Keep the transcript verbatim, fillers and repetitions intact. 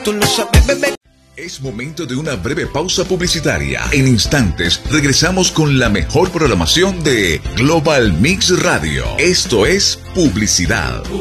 Tú lo sabes, bebé. Es momento de una breve pausa publicitaria. En instantes regresamos con la mejor programación de Global Mix Radio. Esto es publicidad.